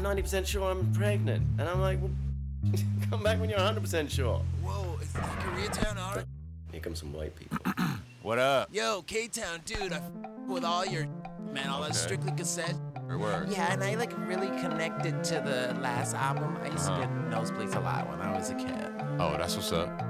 I'm 90% sure I'm pregnant. And I'm like, well, come back when you're 100% sure. Whoa, is that Koreatown, alright? Here come some white people. What up? Yo, K-Town, dude, I with all your, man, all that Strictly cassette. Word. Yeah, and I like really connected to the last album. I used to get nosebleeds a lot when I was a kid. Oh, that's what's up.